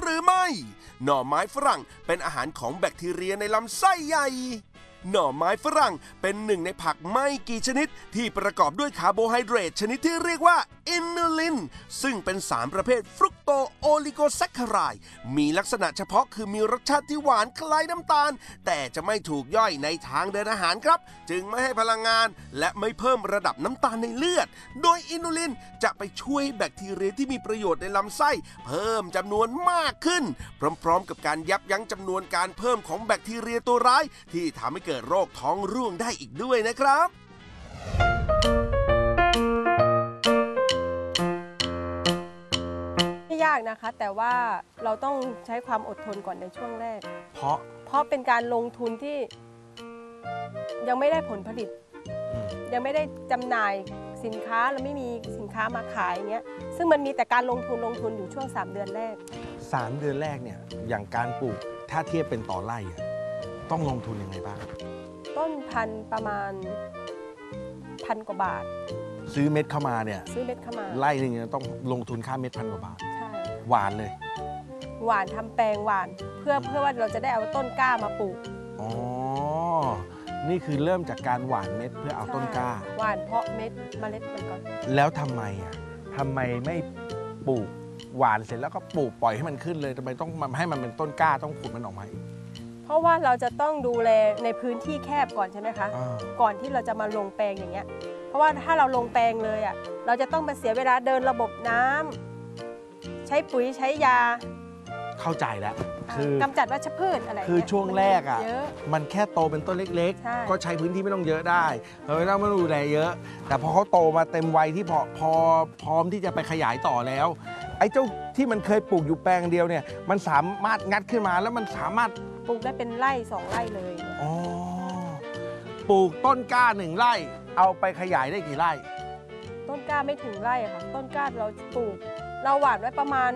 หรือไม่หน่อไม้ฝรั่งเป็นอาหารของแบคทีเรียในลำไส้ใหญ่หน่อไม้ฝรั่งเป็นหนึ่งในผักไม่กี่ชนิดที่ประกอบด้วยคาร์โบไฮเดรตชนิดที่เรียกว่าอินูลินซึ่งเป็นสารประเภทฟรุกโตโอลิโกแซคคาไรด์มีลักษณะเฉพาะคือมีรสชาติที่หวานคล้ายน้ำตาลแต่จะไม่ถูกย่อยในทางเดินอาหารครับจึงไม่ให้พลังงานและไม่เพิ่มระดับน้ำตาลในเลือดโดยอินูลินจะไปช่วยแบคทีเรียที่มีประโยชน์ในลำไส้เพิ่มจำนวนมากขึ้นพร้อมๆกับการยับยั้งจำนวนการเพิ่มของแบคทีเรียตัวร้ายที่ทำให้เกิดโรคท้องร่วงได้อีกด้วยนะครับไม่ยากนะคะแต่ว่าเราต้องใช้ความอดทนก่อนในช่วงแรกเพราะเป็นการลงทุนที่ยังไม่ได้ผลผลิตยังไม่ได้จำหน่ายสินค้าแล้วไม่มีสินค้ามาขายอย่างเงี้ยซึ่งมันมีแต่การลงทุนอยู่ช่วง3 เดือนแรก 3 เดือนแรกเนี่ยอย่างการปลูกถ้าเทียบเป็นต่อไร่ต้องลงทุนยังไงบ้างต้นพันธุ์ประมาณ1,000 กว่าบาทซื้อเม็ดเข้ามาเนี่ยซื้อเม็ดเข้ามาไร่หนึ่งต้องลงทุนค่าเม็ด1,000 กว่าบาทใช่หวานเลยหวานทำแปลงหวานเพื่อว่าเราจะได้เอาต้นกล้ามาปลูกอ๋อนี่คือเริ่มจากการหว่านเม็ดเพื่อเอาต้นกล้าหว่านเพาะเม็ดเมล็ดมันก่อนแล้วทำไมไม่ปลูกหว่านเสร็จแล้วก็ปลูกปล่อยให้มันขึ้นเลยทำไมต้องให้มันเป็นต้นกล้าต้องขุดมันออกมาอีกเพราะว่าเราจะต้องดูแลในพื้นที่แคบก่อนใช่ไหมคะก่อนที่เราจะมาลงแปลงอย่างเงี้ยเพราะว่าถ้าเราลงแปลงเลยเราจะต้องไปเสียเวลาเดินระบบน้ำใช้ปุ๋ยใช้ยาเข้าใจแล้วคือกำจัดวัชพืชอะไรคือช่วงแรกมันแค่โตเป็นต้นเล็กๆก็ใช้พื้นที่ไม่ต้องเยอะได้ไม่ต้องดูแลเยอะแต่พอเขาโตมาเต็มวัยที่พร้อมที่จะไปขยายต่อแล้วไอ้เจ้าที่มันเคยปลูกอยู่แปลงเดียวเนี่ยมันสามารถงัดขึ้นมาแล้วมันสามารถปลูกได้เป็นไร่2 ไร่เลยอ๋อปลูกต้นกล้า1 ไร่เอาไปขยายได้กี่ไร่ต้นกล้าไม่ถึงไร่ค่ะต้นกล้าเราปลูกเราหว่านไว้ประมาณ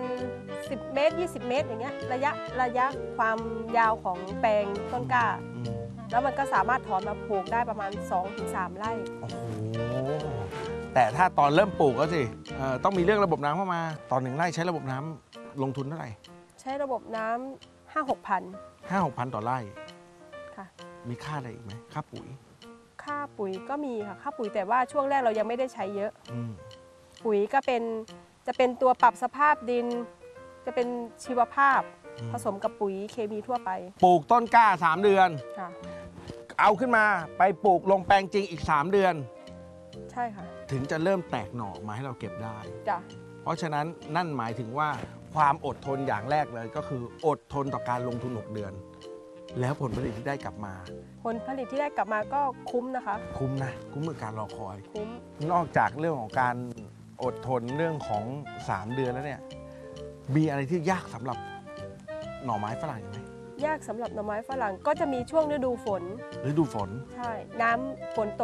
10 เมตร 20 เมตรอย่างเงี้ยระยะความยาวของแปลงต้นกล้าแล้วมันก็สามารถถอนมาปลูกได้ประมาณ 2-3 ไร่โอ้โหแต่ถ้าตอนเริ่มปลูกก็สิต้องมีเรื่องระบบน้ำเข้ามาตอน1 ไร่ใช้ระบบน้ำลงทุนเท่าไหร่ใช้ระบบน้ำ5-6 พันต่อไร่ค่ะมีค่าอะไรอีกไหมค่าปุ๋ยก็มีค่ะค่าปุ๋ยแต่ว่าช่วงแรกเรายังไม่ได้ใช้เยอะปุ๋ยก็จะเป็นตัวปรับสภาพดินจะเป็นชีวภาพผสมกับปุ๋ยเคมีทั่วไปปลูกต้นกล้า3 เดือนเอาขึ้นมาไปปลูกลงแปลงจริงอีก3 เดือนใช่ค่ะถึงจะเริ่มแตกหน่อมาให้เราเก็บได้จ้ะเพราะฉะนั้นนั่นหมายถึงว่าความอดทนอย่างแรกเลยก็คืออดทนต่อการลงทุน6 เดือนแล้วผลผลิตที่ได้กลับมาก็คุ้มนะคะคุ้มกับการรอคอยคุ้มนอกจากเรื่องของการอดทนเรื่องของ3 เดือนแล้วเนี่ยมีอะไรที่ยากสำหรับหน่อไม้ฝรั่งไหมยากสำหรับหน่อไม้ฝรั่งก็จะมีช่วงฤดูฝนใช่น้ำฝนตก